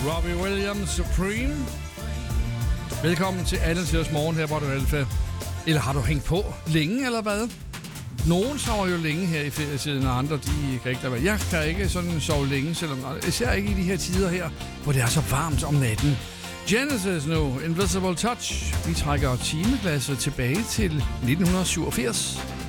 Robbie Williams Supreme. Velkommen til Alle Tiders Morgen her på Radio Alfa. Eller har du hængt på længe, eller hvad? Nogen sover jo længe her i ferietiden, og andre, de kan ikke lade være. Jeg kan ikke sådan sove længe, selvom især ikke i de her tider her, hvor det er så varmt om natten. Genesis nu, Invisible Touch. Vi trækker timeglasset tilbage til 1987.